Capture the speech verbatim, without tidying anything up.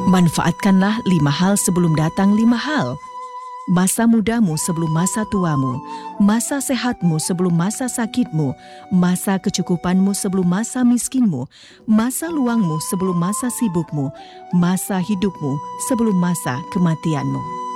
Manfaatkanlah lima hal sebelum datang lima hal. Masa mudamu sebelum masa tuamu, masa sehatmu sebelum masa sakitmu, masa kecukupanmu sebelum masa miskinmu, masa luangmu sebelum masa sibukmu, masa hidupmu sebelum masa kematianmu.